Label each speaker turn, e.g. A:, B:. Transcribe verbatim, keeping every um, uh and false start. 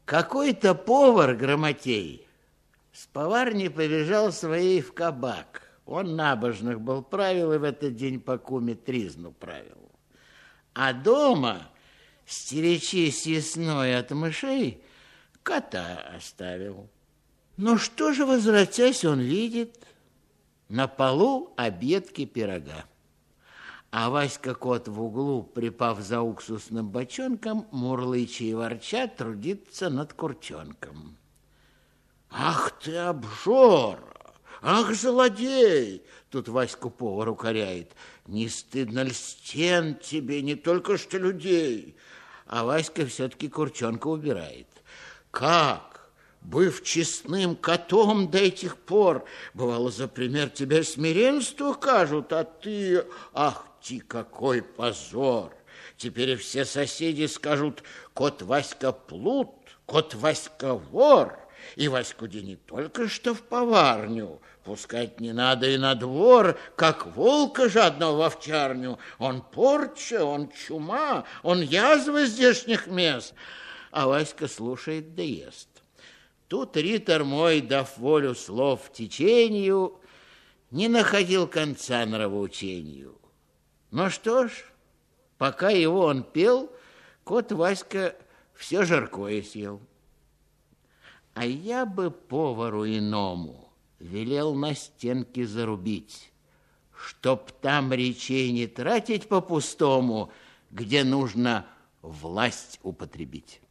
A: Какой-то повар грамотей с поварни побежал своей в кабак. Он набожных был правил и в этот день по куме тризну правил. А дома, стеречись ясной от мышей, кота оставил. Ну что же, возвратясь, он видит на полу обедки пирога. А Васька-кот в углу, припав за уксусным бочонком, мурлыча и ворча, трудится над курчонком. «Ах ты, обжора! Ах, злодей!» Тут Ваську повар укоряет. «Не стыдно ль стен тебе, не только что людей?» А Васька все-таки курчонка убирает. «Как? Быв честным котом до этих пор, бывало, за пример тебя смиренству кажут, а ты... Ах ты, какой позор! Теперь все соседи скажут: кот Васька плут, кот Васька вор». И Ваську-де не только что в поварню пускать не надо и на двор, как волка жадного в овчарню. Он порча, он чума, он язва здешних мест. А Васька слушает да ест. Тут ритор мой, дав волю слов течению, не находил конца нравоучению. Ну что ж, пока его он пел, кот Васька все жаркое съел. А я бы повару иному велел на стенке зарубить, чтоб там речей не тратить по-пустому, где нужно власть употребить.